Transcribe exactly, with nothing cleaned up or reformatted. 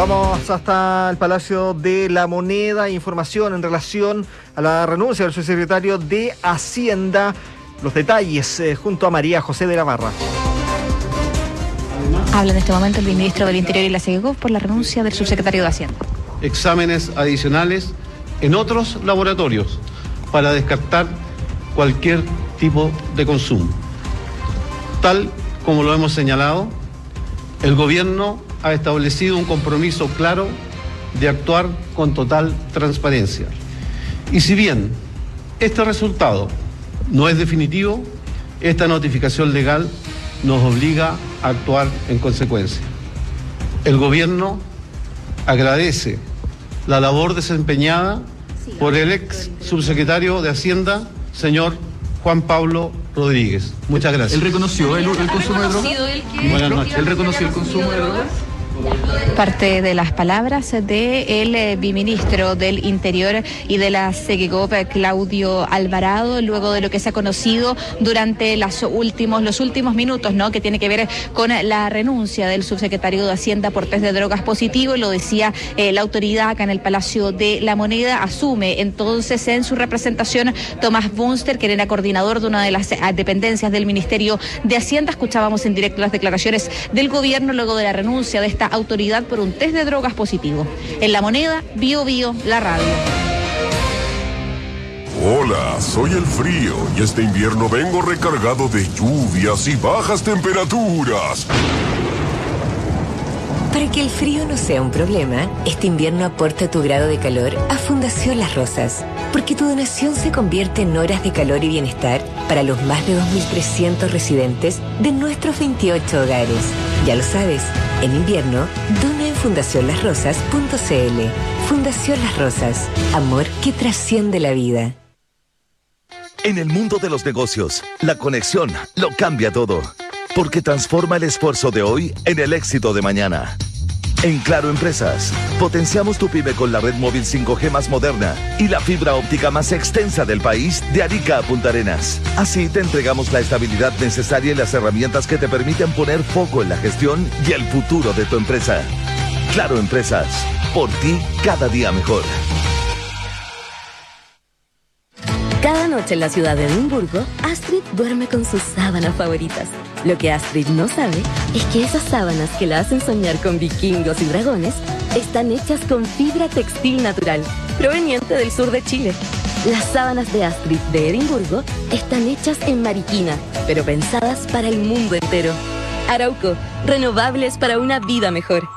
Vamos hasta el Palacio de la Moneda. Información en relación a la renuncia del subsecretario de Hacienda. Los detalles eh, junto a María José de la Barra. Habla en este momento el ministro del Interior y la SEGECOP por la renuncia del subsecretario de Hacienda. Exámenes adicionales en otros laboratorios para descartar cualquier tipo de consumo. Tal como lo hemos señalado, el gobierno ha establecido un compromiso claro de actuar con total transparencia. Y si bien este resultado no es definitivo, esta notificación legal nos obliga a actuar en consecuencia. El gobierno agradece la labor desempeñada por el ex subsecretario de Hacienda, señor Juan Pablo Rodríguez. Muchas gracias. ¿Él reconoció el, el consumo de drogas? Buenas noches. ¿Él reconoció el consumo de drogas? Parte de las palabras del eh, biministro del Interior y de la SEGECOP, Claudio Alvarado, luego de lo que se ha conocido durante las últimos, los últimos minutos, ¿no? Que tiene que ver con la renuncia del subsecretario de Hacienda por test de drogas positivo. Lo decía eh, la autoridad acá en el Palacio de la Moneda. Asume entonces en su representación Tomás Bunster, que era coordinador de una de las dependencias del Ministerio de Hacienda. Escuchábamos en directo las declaraciones del gobierno luego de la renuncia de esta autoridad por un test de drogas positivo. En La Moneda, Bio Bio, la radio. Hola, soy el frío y este invierno vengo recargado de lluvias y bajas temperaturas. Para que el frío no sea un problema, este invierno aporta tu grado de calor a Fundación Las Rosas, porque tu donación se convierte en horas de calor y bienestar para los más de dos mil trescientos residentes de nuestros veintiocho hogares. Ya lo sabes, en invierno, dona en fundación las rosas punto c l. Fundación Las Rosas, amor que trasciende la vida. En el mundo de los negocios, la conexión lo cambia todo, porque transforma el esfuerzo de hoy en el éxito de mañana. En Claro Empresas, potenciamos tu pyme con la red móvil cinco G más moderna y la fibra óptica más extensa del país de Arica a Punta Arenas. Así te entregamos la estabilidad necesaria y las herramientas que te permiten poner foco en la gestión y el futuro de tu empresa. Claro Empresas, por ti cada día mejor. Cada noche en la ciudad de Edimburgo, Astrid duerme con sus sábanas favoritas. Lo que Astrid no sabe es que esas sábanas que la hacen soñar con vikingos y dragones están hechas con fibra textil natural, proveniente del sur de Chile. Las sábanas de Astrid de Edimburgo están hechas en Mariquina, pero pensadas para el mundo entero. Arauco, renovables para una vida mejor.